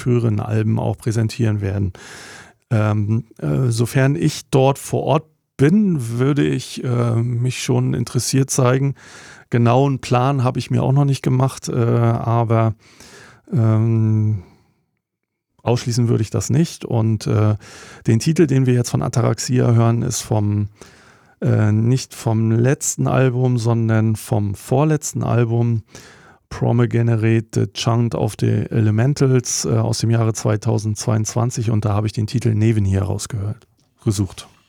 früheren Alben auch präsentieren werden. Sofern ich dort vor Ort bin, würde ich mich schon interessiert zeigen. Genauen Plan habe ich mir auch noch nicht gemacht, aber ausschließen würde ich das nicht. Und den Titel, den wir jetzt von Ataraxia hören, ist nicht vom letzten Album, sondern vom vorletzten Album Promegenerate, The Chant of the Elementals aus dem Jahre 2022, und da habe ich den Titel Neven hier gesucht.